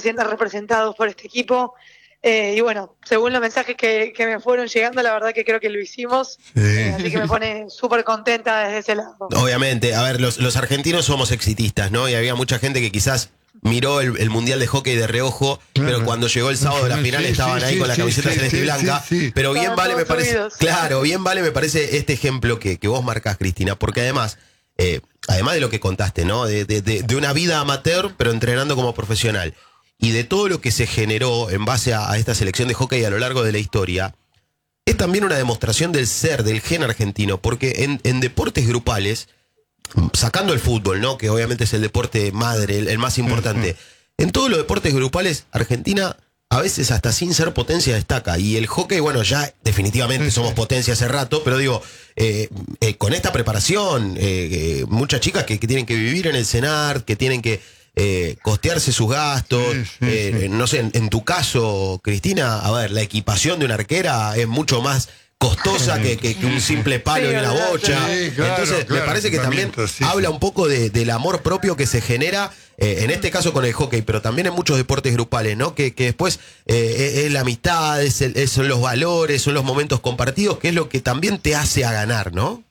sientan representados por este equipo. Y bueno, según los mensajes que me fueron llegando, la verdad que creo que lo hicimos. Así que me pone súper contenta desde ese lado. Obviamente, a ver, los argentinos somos exitistas, ¿no? Y había mucha gente que quizás miró el Mundial de Hockey de reojo, pero cuando llegó el sábado de la final estaban ahí con la camiseta celeste y blanca. Pero bien vale, me parece. Claro, bien vale, me parece este ejemplo que vos marcás, Cristina, porque además de lo que contaste, ¿no? De una vida amateur, pero entrenando como profesional. Y de todo lo que se generó en base a esta selección de hockey a lo largo de la historia, es también una demostración del gen argentino, porque en deportes grupales, sacando el fútbol, ¿no? Que obviamente es el deporte madre, el más importante, en todos los deportes grupales, Argentina a veces hasta sin ser potencia destaca. Y el hockey, bueno, ya definitivamente somos potencia hace rato, pero digo, con esta preparación, muchas chicas que tienen que vivir en el CENART, que tienen que costearse sus gastos, no sé, en tu caso, Cristina, a ver, la equipación de una arquera es mucho más costosa que un simple palo y una bocha. Entonces, me parece que también habla un poco del amor propio que se genera, en este caso con el hockey, pero también en muchos deportes grupales, ¿no? Que después es la amistad, son los valores, son los momentos compartidos, que es lo que también te hace a ganar, ¿no?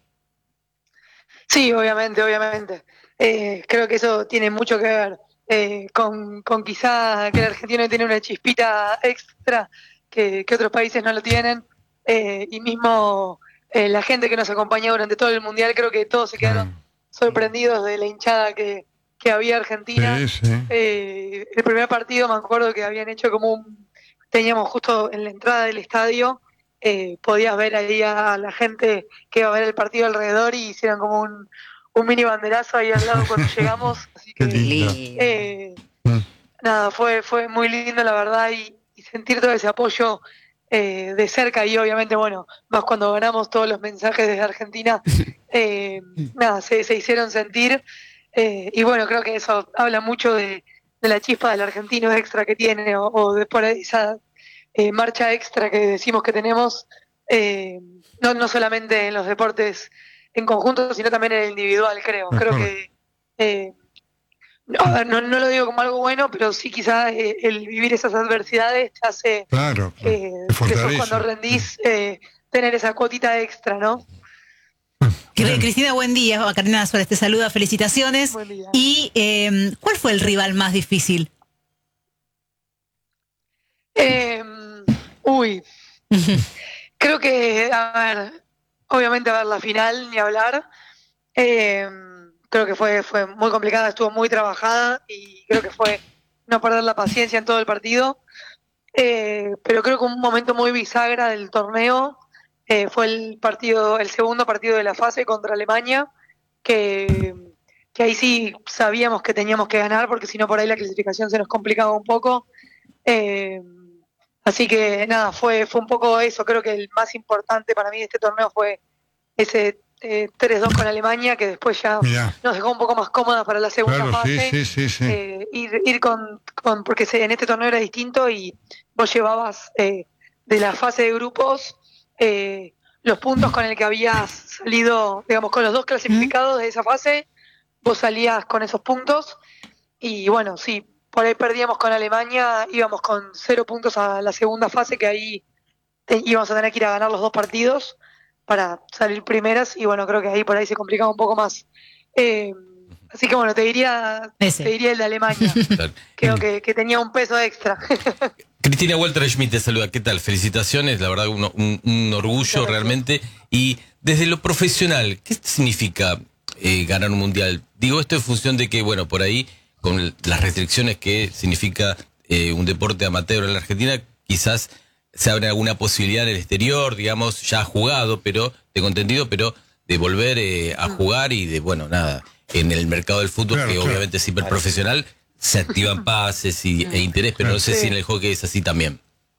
Sí, obviamente. Creo que eso tiene mucho que ver con quizá que el argentino tiene una chispita extra que otros países no lo tienen. Y mismo la gente que nos acompañó durante todo el Mundial, creo que todos se quedaron sorprendidos de la hinchada que había Argentina. El primer partido me acuerdo que habían hecho teníamos justo en la entrada del estadio, podías ver ahí a la gente que iba a ver el partido alrededor y hicieron como un mini banderazo ahí al lado cuando llegamos. Así que nada, fue muy lindo la verdad y sentir todo ese apoyo de cerca y obviamente, bueno, más cuando ganamos todos los mensajes desde Argentina, nada, se hicieron sentir y bueno, creo que eso habla mucho de la chispa del argentino extra que tiene o de por esa marcha extra que decimos que tenemos, no solamente en los deportes en conjunto, sino también en el individual, creo. Creo que a ver, no lo digo como algo bueno, pero sí quizás el vivir esas adversidades te hace después cuando rendís tener esa cuotita extra, ¿no? Cristina, buen día. Karina Suárez te saluda, felicitaciones. Buen día. ¿Y cuál fue el rival más difícil? Creo que, a ver, obviamente a ver la final, ni hablar. Creo que fue muy complicada, estuvo muy trabajada y creo que fue no perder la paciencia en todo el partido. Pero creo que un momento muy bisagra del torneo fue el segundo partido de la fase contra Alemania, que ahí sí sabíamos que teníamos que ganar porque si no por ahí la clasificación se nos complicaba un poco. Así que nada, fue un poco eso. Creo que el más importante para mí de este torneo fue ese 3-2 con Alemania, que después ya nos dejó un poco más cómodas para la segunda fase. Ir porque en este torneo era distinto y vos llevabas de la fase de grupos los puntos con el que habías salido, digamos, con los dos clasificados de esa fase, vos salías con esos puntos y bueno, sí, por ahí perdíamos con Alemania, íbamos con 0 puntos a la segunda fase, que ahí íbamos a tener que ir a ganar los 2 partidos para salir primeras y bueno, creo que ahí por ahí se complicaba un poco más. Así que bueno, te diría el de Alemania. Creo que tenía un peso extra. Cristina Walter Schmidt te saluda, ¿qué tal? Felicitaciones, la verdad un orgullo realmente. Y desde lo profesional, ¿qué significa ganar un mundial? Digo esto en función de que, bueno, por ahí, con las restricciones que significa un deporte amateur en la Argentina, quizás se abre alguna posibilidad en el exterior, digamos, ya jugado, pero tengo entendido, pero de volver a jugar y de, bueno, nada, en el mercado del fútbol, que obviamente es hiperprofesional, se activan pases e interés, pero no sé si en el hockey es así también.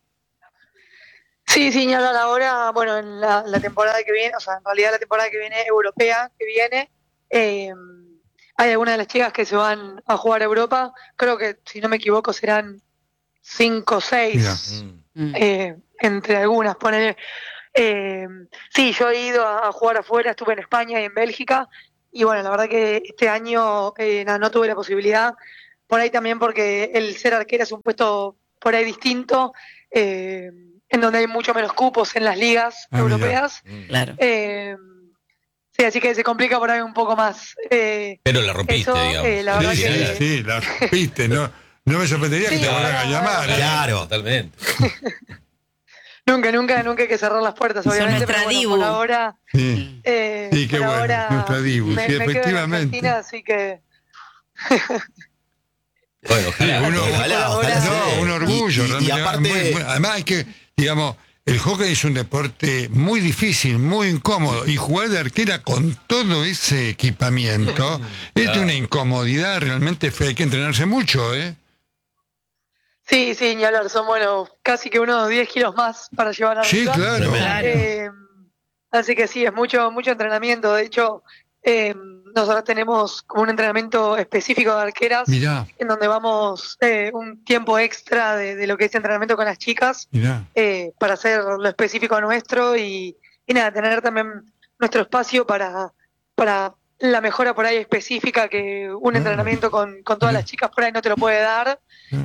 Sí, ni hablar ahora, bueno, en la temporada que viene, o sea, en realidad la temporada que viene, europea, que viene, hay algunas de las chicas que se van a jugar a Europa, creo que, si no me equivoco, serán 5 o 6, entre algunas, ponele. Sí, yo he ido a jugar afuera, estuve en España y en Bélgica, y bueno, la verdad que este año no tuve la posibilidad por ahí también porque el ser arquera es un puesto por ahí distinto, en donde hay mucho menos cupos en las ligas europeas. Claro. Sí, así que se complica por ahí un poco más. Pero la rompiste, eso, digamos. la verdad que... Sí, la rompiste, no me sorprendería que te vuelvan a llamar. Claro. Totalmente. Nunca hay que cerrar las puertas, Son obviamente, nuestra pero bueno, dibu. por ahora... Sí, sí, qué por bueno, ahora nuestra dibu, me sí, quedo en efectivamente. Argentina, así que... Bueno, ojalá. Ojalá. No, un orgullo. Y realmente, aparte, además hay que, digamos, el hockey es un deporte muy difícil, muy incómodo, y jugar de arquera con todo ese equipamiento es de una incomodidad realmente fea. Hay que entrenarse mucho, ¿eh? Sí, ni hablar, son casi que unos 10 kilos más para llevar arriba. Sí, claro. Así que sí, es mucho entrenamiento. De hecho, nosotros tenemos como un entrenamiento específico de arqueras, Mirá, en donde vamos un tiempo extra de lo que es entrenamiento con las chicas, mirá. para hacer lo específico nuestro y nada, tener también nuestro espacio para la mejora por ahí específica que un entrenamiento con todas las chicas por ahí no te lo puede dar.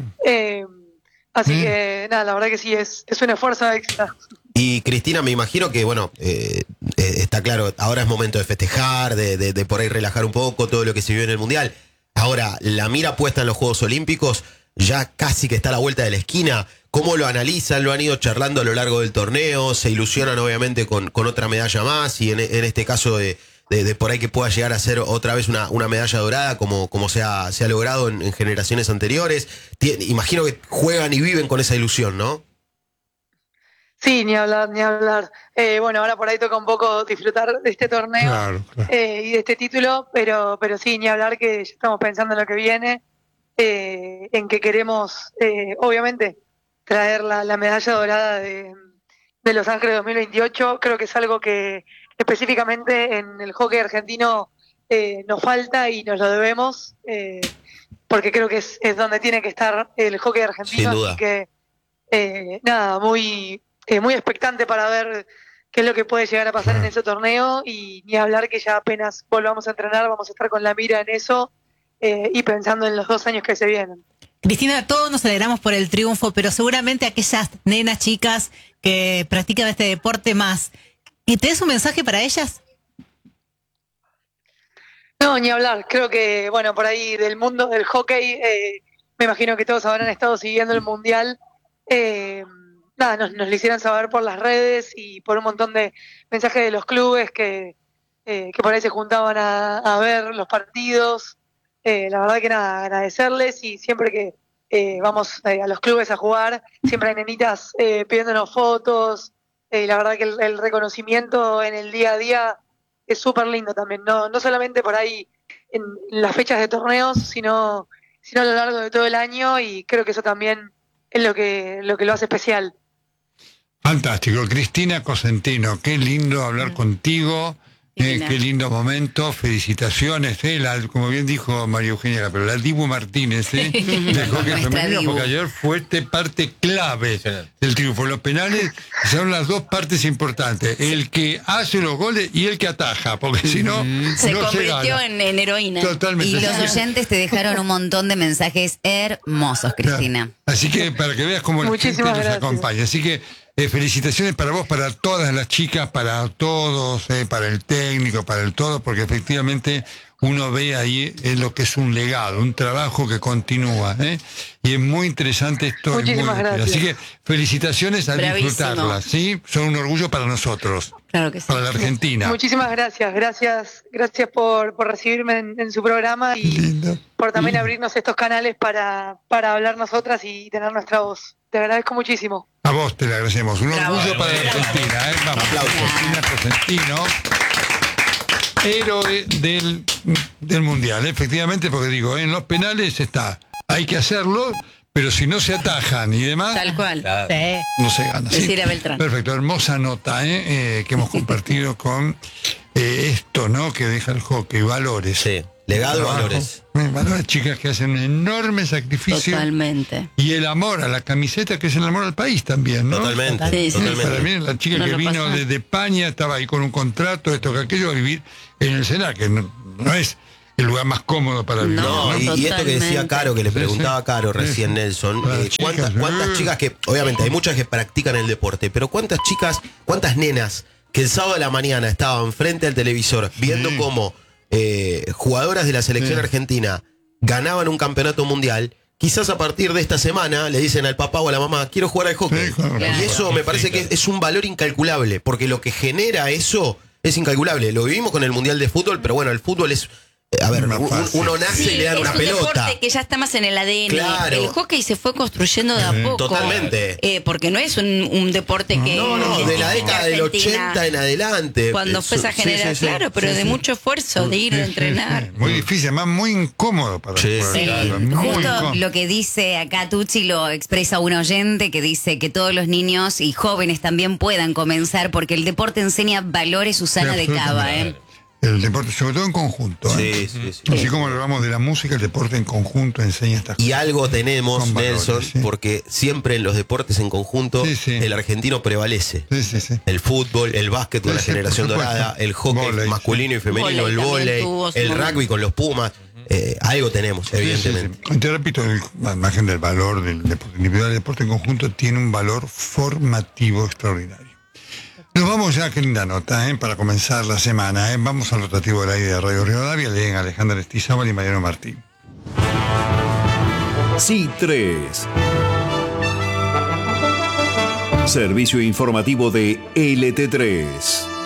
Así que nada, la verdad que sí, es un esfuerzo extra. Y Cristina, me imagino que, bueno, está claro, ahora es momento de festejar, de por ahí relajar un poco todo lo que se vive en el Mundial. Ahora, la mira puesta en los Juegos Olímpicos, ya casi que está a la vuelta de la esquina. ¿Cómo lo analizan? ¿Lo han ido charlando a lo largo del torneo? ¿Se ilusionan obviamente con otra medalla más? Y en este caso de por ahí que pueda llegar a ser otra vez una medalla dorada, como se ha logrado en generaciones anteriores. Imagino que juegan y viven con esa ilusión, ¿no? Sí, ni hablar. Bueno, ahora por ahí toca un poco disfrutar de este torneo, Claro. y de este título, pero sí, ni hablar que ya estamos pensando en lo que viene, en que queremos, obviamente, traer la medalla dorada de Los Ángeles 2028. Creo que es algo que específicamente en el hockey argentino nos falta y nos lo debemos, porque creo que es donde tiene que estar el hockey argentino. Sin duda. Así que, nada, muy expectante para ver qué es lo que puede llegar a pasar en ese torneo, y ni hablar que ya apenas volvamos a entrenar vamos a estar con la mira en eso, y pensando en los 2 años que se vienen. Cristina, todos nos alegramos por el triunfo, pero seguramente aquellas nenas chicas que practican este deporte más, ¿y tenés un mensaje para ellas? No, ni hablar. Creo que, bueno, por ahí del mundo del hockey, me imagino que todos habrán estado siguiendo el Mundial. Nada, nos lo hicieron saber por las redes y por un montón de mensajes de los clubes que por ahí se juntaban a ver los partidos. La verdad que nada, agradecerles, y siempre que vamos a los clubes a jugar, siempre hay nenitas pidiéndonos fotos. La verdad que el reconocimiento en el día a día es súper lindo también, no solamente por ahí en las fechas de torneos, sino a lo largo de todo el año, y creo que eso también es lo que lo hace especial. Fantástico. Cristina Cosentino, qué lindo hablar contigo. Qué lindo momento, felicitaciones, como bien dijo María Eugenia, pero la Dibu Martínez, del hockey femenino, porque ayer fue parte clave del triunfo. Los penales son las dos partes importantes, el que hace los goles y el que ataja, porque si no, se no convirtió se gana. en heroína. Totalmente. Y los oyentes te dejaron un montón de mensajes hermosos, Cristina. Así que para que veas cómo la gente nos acompaña. Así que felicitaciones para vos, para todas las chicas, para todos, para el técnico, para el todo, porque efectivamente uno ve ahí lo que es un legado, un trabajo que continúa, y es muy interesante esto. Muchísimas gracias. Así que felicitaciones, a Bravísimo. disfrutarlas, ¿sí? Son un orgullo para nosotros, Claro que sí. para la Argentina. Muchísimas gracias por recibirme en su programa, y Lindo. por también abrirnos estos canales para hablar nosotras y tener nuestra voz. Te agradezco muchísimo. A vos te le agradecemos. Un Bravo. orgullo para la Argentina, Vamos, Aplausos. Cristina Cosentino, héroe del Mundial, efectivamente, porque digo, en los penales hay que hacerlo, pero si no se atajan y demás, Tal cual. Claro. Sí. no se gana. ¿sí? Decir a Beltrán. Perfecto, hermosa nota que hemos compartido con esto, ¿no? Que deja el hockey, valores. Sí, legado y Trabajo. valores. Valores, chicas que hacen un enorme sacrificio. Totalmente. Y el amor a la camiseta, que es el amor al país también, ¿no? Totalmente. Sí, sí. Totalmente. Para mí, la chica No que lo vino pasa. desde España estaba ahí con un contrato, esto que aquello, a vivir en el SENA, que no es el lugar más cómodo para vivir. No, y esto que decía Caro, que le preguntaba a Caro recién, Nelson, ¿cuántas chicas que, obviamente hay muchas que practican el deporte, pero cuántas nenas que el sábado de la mañana estaban frente al televisor viendo cómo jugadoras de la selección argentina ganaban un campeonato mundial? Quizás a partir de esta semana le dicen al papá o a la mamá, quiero jugar al hockey. Y eso me parece que es un valor incalculable, porque lo que genera eso es incalculable. Lo vivimos con el Mundial de Fútbol, pero bueno, el fútbol es... A ver, uno nace y le dan una pelota. Es un deporte que ya está más en el ADN. Claro. El hockey se fue construyendo de a poco. Totalmente. Porque no es un deporte que... No, de la década del 80 en adelante. Cuando fue esa generación, claro, pero de mucho esfuerzo, de ir a entrenar. Muy difícil, además muy incómodo para Justo lo que dice acá Tucci lo expresa un oyente que dice que todos los niños y jóvenes también puedan comenzar porque el deporte enseña valores Susana de Cava, El deporte, sobre todo en conjunto. Sí. Así como hablamos de la música, el deporte en conjunto enseña estas cosas. Y algo tenemos, valores, Nelson, porque siempre en los deportes en conjunto el argentino prevalece. El fútbol, el básquet con la generación dorada, el hockey masculino y femenino, el vóley, el rugby con los Pumas. Algo tenemos, evidentemente. Te repito, al margen del valor del deporte individual, el deporte en conjunto tiene un valor formativo extraordinario. Nos vamos ya, qué linda nota, para comenzar la semana. Vamos al rotativo del aire de Radio Rivadavia. Leen Alejandra Estizábal y Mariano Martín. C3. Servicio informativo de LT3.